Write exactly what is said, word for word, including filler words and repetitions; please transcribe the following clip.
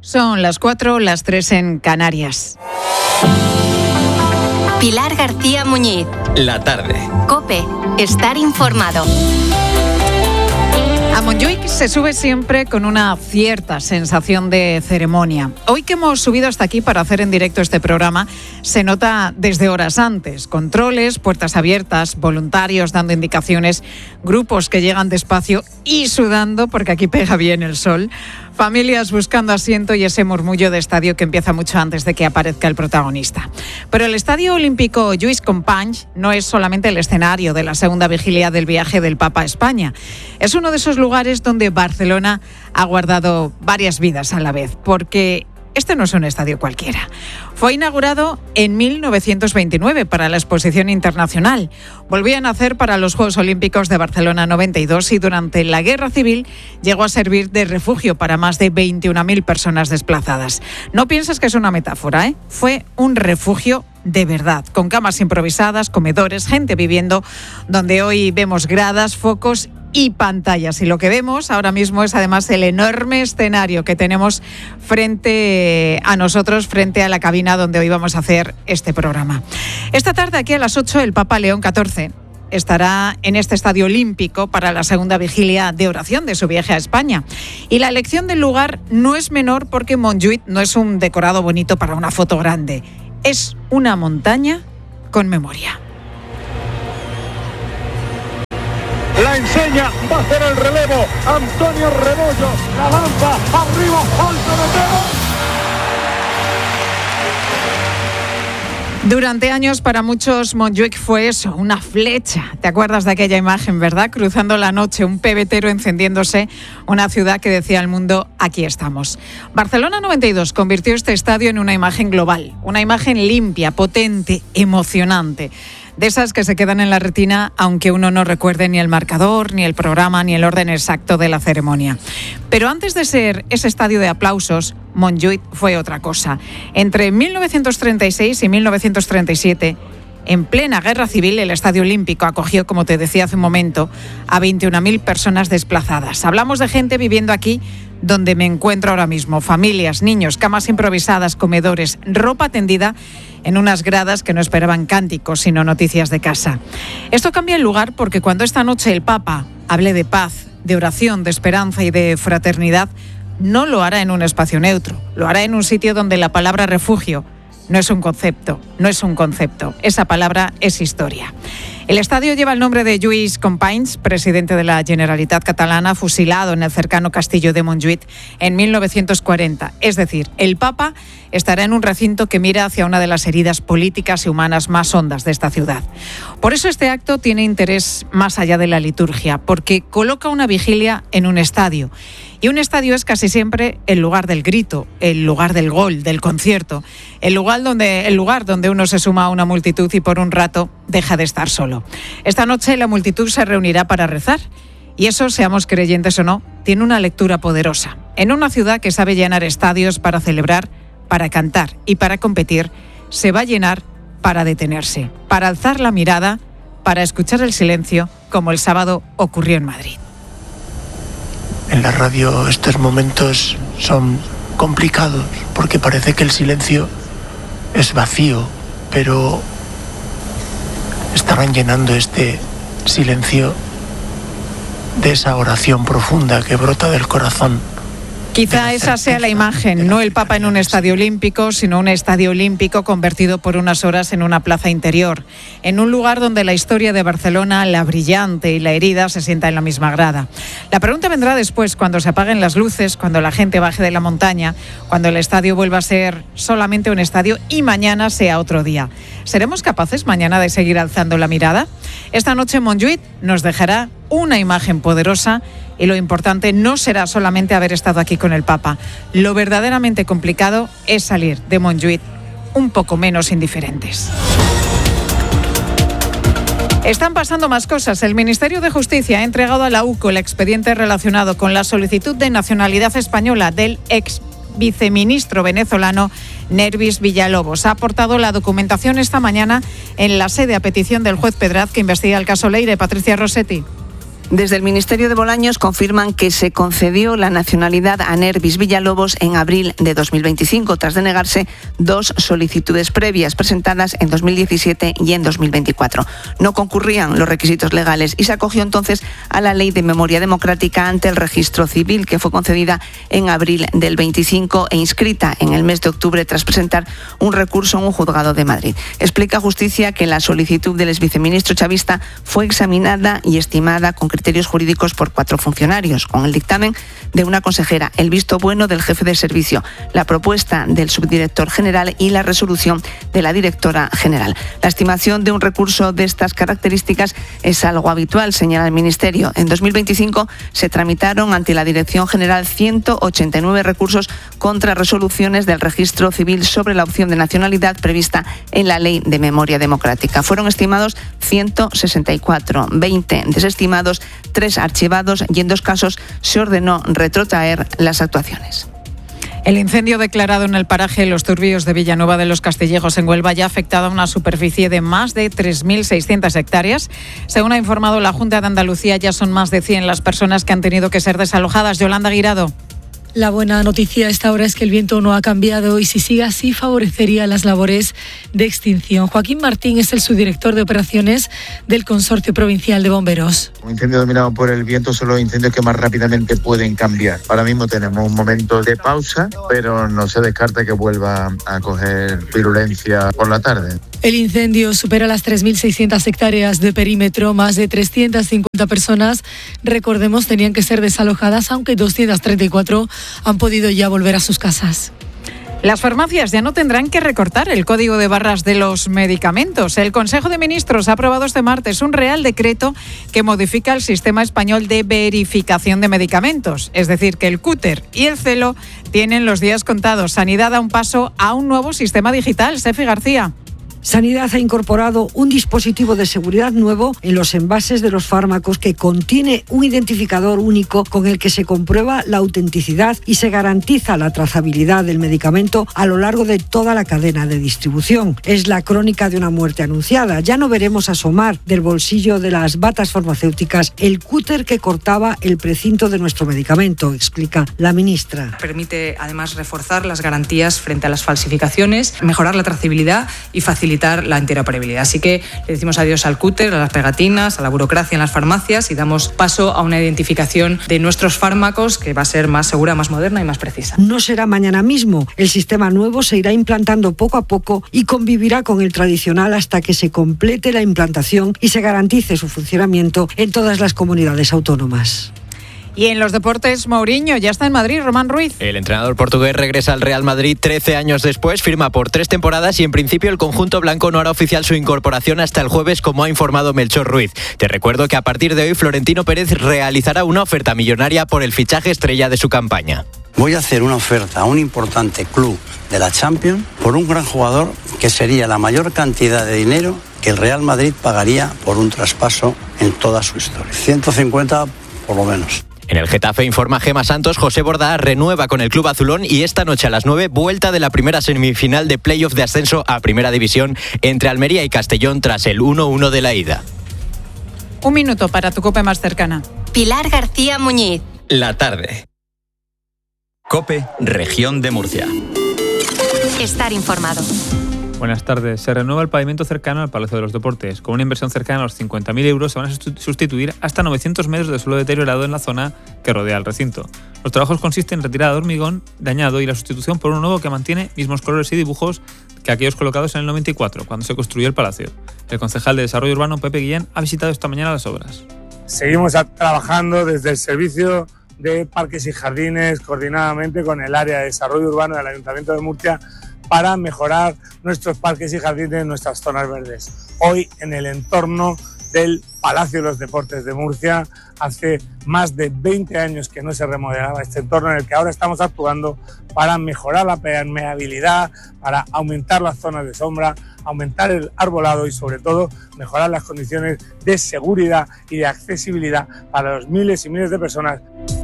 Son las cuatro, las tres en Canarias. Pilar García Muñiz. La tarde. COPE. Estar informado. A Montjuïc se sube siempre con una cierta sensación de ceremonia. Hoy que hemos subido hasta aquí para hacer en directo este programa, se nota desde horas antes. Controles, puertas abiertas, voluntarios dando indicaciones, grupos que llegan despacio y sudando porque aquí pega bien el sol, familias buscando asiento y ese murmullo de estadio que empieza mucho antes de que aparezca el protagonista. Pero el Estadio Olímpico Lluís Companys no es solamente el escenario de la segunda vigilia del viaje del Papa a España. Es uno de esos lugares donde Barcelona ha guardado varias vidas a la vez, porque este no es un estadio cualquiera. Fue inaugurado en mil novecientos veintinueve para la Exposición Internacional. Volvió a nacer para los Juegos Olímpicos de Barcelona noventa y dos y durante la Guerra Civil llegó a servir de refugio para más de veintiuna mil personas desplazadas. No pienses que es una metáfora, ¿eh? Fue un refugio de verdad, con camas improvisadas, comedores, gente viviendo donde hoy vemos gradas, focos y pantallas. Y lo que vemos ahora mismo es además el enorme escenario que tenemos frente a nosotros, frente a la cabina donde hoy vamos a hacer este programa. Esta tarde, aquí a las ocho, el Papa León catorce estará en este estadio olímpico para la segunda vigilia de oración de su viaje a España. Y la elección del lugar no es menor porque Montjuïc no es un decorado bonito para una foto grande. Es una montaña con memoria. La enseña, va a hacer el relevo, Antonio Rebollo, la lanza, arriba, alto de pelo. Durante años para muchos Montjuïc fue eso, una flecha. ¿Te acuerdas de aquella imagen, verdad? Cruzando la noche, un pebetero encendiéndose, una ciudad que decía al mundo, aquí estamos. Barcelona noventa y dos convirtió este estadio en una imagen global, una imagen limpia, potente, emocionante. De esas que se quedan en la retina aunque uno no recuerde ni el marcador, ni el programa, ni el orden exacto de la ceremonia. Pero antes de ser ese estadio de aplausos, Montjuïc fue otra cosa. Entre mil novecientos treinta y seis y mil novecientos treinta y siete, en plena Guerra Civil, el Estadio Olímpico acogió, como te decía hace un momento, a veintiuna mil personas desplazadas. Hablamos de gente viviendo aquí donde me encuentro ahora mismo. Familias, niños, camas improvisadas, comedores, ropa tendida en unas gradas que no esperaban cánticos, sino noticias de casa. Esto cambia el lugar porque cuando esta noche el Papa hable de paz, de oración, de esperanza y de fraternidad, no lo hará en un espacio neutro, lo hará en un sitio donde la palabra refugio no es un concepto, no es un concepto, esa palabra es historia. El estadio lleva el nombre de Lluís Companys, presidente de la Generalitat catalana, fusilado en el cercano castillo de Montjuïc en mil novecientos cuarenta. Es decir, el Papa estará en un recinto que mira hacia una de las heridas políticas y humanas más hondas de esta ciudad. Por eso este acto tiene interés más allá de la liturgia, porque coloca una vigilia en un estadio. Y un estadio es casi siempre el lugar del grito, el lugar del gol, del concierto, el lugar donde, el lugar donde uno se suma a una multitud y por un rato deja de estar solo. Esta noche la multitud se reunirá para rezar y eso, seamos creyentes o no, tiene una lectura poderosa. En una ciudad que sabe llenar estadios para celebrar, para cantar y para competir, se va a llenar para detenerse, para alzar la mirada, para escuchar el silencio, como el sábado ocurrió en Madrid. En la radio estos momentos son complicados porque parece que el silencio es vacío, pero estarán llenando este silencio de esa oración profunda que brota del corazón. Quizá esa sea la imagen, no el Papa en un estadio olímpico, sino un estadio olímpico convertido por unas horas en una plaza interior, en un lugar donde la historia de Barcelona, la brillante y la herida, se sienta en la misma grada. La pregunta vendrá después, cuando se apaguen las luces, cuando la gente baje de la montaña, cuando el estadio vuelva a ser solamente un estadio y mañana sea otro día. ¿Seremos capaces mañana de seguir alzando la mirada? Esta noche Montjuïc nos dejará una imagen poderosa y lo importante no será solamente haber estado aquí con el Papa. Lo verdaderamente complicado es salir de Montjuïc un poco menos indiferentes. Están pasando más cosas. El Ministerio de Justicia ha entregado a la U C O el expediente relacionado con la solicitud de nacionalidad española del ex viceministro venezolano Nervis Villalobos. Ha aportado la documentación esta mañana en la sede a petición del juez Pedraz que investiga el caso Leire. Patricia Rossetti. Desde el Ministerio de Bolaños confirman que se concedió la nacionalidad a Nervis Villalobos en abril de dos mil veinticinco, tras denegarse dos solicitudes previas presentadas en dos mil diecisiete y en dos mil veinticuatro. No concurrían los requisitos legales y se acogió entonces a la Ley de Memoria Democrática ante el Registro Civil, que fue concedida en abril del veinticinco e inscrita en el mes de octubre tras presentar un recurso en un juzgado de Madrid. Explica Justicia que la solicitud del exviceministro chavista fue examinada y estimada con criterios jurídicos por cuatro funcionarios, con el dictamen de una consejera, el visto bueno del jefe de servicio, la propuesta del subdirector general y la resolución de la directora general. La estimación de un recurso de estas características es algo habitual, señala el Ministerio. En dos mil veinticinco se tramitaron ante la Dirección General ciento ochenta y nueve recursos contra resoluciones del Registro Civil sobre la opción de nacionalidad prevista en la Ley de Memoria Democrática. Fueron estimados ciento sesenta y cuatro, veinte desestimados, tres archivados y en dos casos se ordenó retrotraer las actuaciones. El incendio declarado en el paraje Los Turbios de Villanueva de los Castillejos en Huelva ya ha afectado a una superficie de más de tres mil seiscientas hectáreas. Según ha informado la Junta de Andalucía, ya son más de cien las personas que han tenido que ser desalojadas. Yolanda Guirado. La buena noticia a esta hora es que el viento no ha cambiado y si sigue así favorecería las labores de extinción. Joaquín Martín es el subdirector de operaciones del Consorcio Provincial de Bomberos. Un incendio dominado por el viento son los incendios que más rápidamente pueden cambiar. Ahora mismo tenemos un momento de pausa, pero no se descarta que vuelva a coger virulencia por la tarde. El incendio supera las tres mil seiscientas hectáreas de perímetro, más de trescientas cincuenta personas, recordemos, tenían que ser desalojadas, aunque doscientas treinta y cuatro han podido ya volver a sus casas. Las farmacias ya no tendrán que recortar el código de barras de los medicamentos. El Consejo de Ministros ha aprobado este martes un Real Decreto que modifica el sistema español de verificación de medicamentos. Es decir, que el cúter y el celo tienen los días contados. Sanidad da un paso a un nuevo sistema digital. Sefi García. Sanidad ha incorporado un dispositivo de seguridad nuevo en los envases de los fármacos que contiene un identificador único con el que se comprueba la autenticidad y se garantiza la trazabilidad del medicamento a lo largo de toda la cadena de distribución. Es la crónica de una muerte anunciada. Ya no veremos asomar del bolsillo de las batas farmacéuticas el cúter que cortaba el precinto de nuestro medicamento, explica la ministra. Permite además reforzar las garantías frente a las falsificaciones, mejorar la trazabilidad y facilitar la interoperabilidad. Así que le decimos adiós al cúter, a las pegatinas, a la burocracia en las farmacias y damos paso a una identificación de nuestros fármacos que va a ser más segura, más moderna y más precisa. No será mañana mismo. El sistema nuevo se irá implantando poco a poco y convivirá con el tradicional hasta que se complete la implantación y se garantice su funcionamiento en todas las comunidades autónomas. Y en los deportes, Mourinho ya está en Madrid. Román Ruiz. El entrenador portugués regresa al Real Madrid trece años después, firma por tres temporadas y en principio el conjunto blanco no hará oficial su incorporación hasta el jueves, como ha informado Melchor Ruiz. Te recuerdo que a partir de hoy Florentino Pérez realizará una oferta millonaria por el fichaje estrella de su campaña. Voy a hacer una oferta a un importante club de la Champions por un gran jugador que sería la mayor cantidad de dinero que el Real Madrid pagaría por un traspaso en toda su historia. ciento cincuenta por lo menos. En el Getafe, informa Gema Santos, José Borda renueva con el club azulón y esta noche a las nueve, vuelta de la primera semifinal de playoff de ascenso a Primera División entre Almería y Castellón tras el uno uno de la ida. Un minuto para tu COPE más cercana. Pilar García Muñiz. La tarde. COPE, Región de Murcia. Estar informado. Buenas tardes. Se renueva el pavimento cercano al Palacio de los Deportes. Con una inversión cercana a los cincuenta mil euros se van a sustituir hasta novecientos metros de suelo deteriorado en la zona que rodea el recinto. Los trabajos consisten en retirada de hormigón dañado y la sustitución por uno nuevo que mantiene mismos colores y dibujos que aquellos colocados en el noventa y cuatro, cuando se construyó el palacio. El concejal de Desarrollo Urbano, Pepe Guillén, ha visitado esta mañana las obras. Seguimos trabajando desde el servicio de Parques y Jardines, coordinadamente con el área de Desarrollo Urbano del Ayuntamiento de Murcia, para mejorar nuestros parques y jardines, nuestras zonas verdes. Hoy, en el entorno del Palacio de los Deportes de Murcia, hace más de veinte años que no se remodelaba este entorno, en el que ahora estamos actuando para mejorar la permeabilidad, para aumentar las zonas de sombra, aumentar el arbolado y, sobre todo, mejorar las condiciones de seguridad y de accesibilidad para los miles y miles de personas.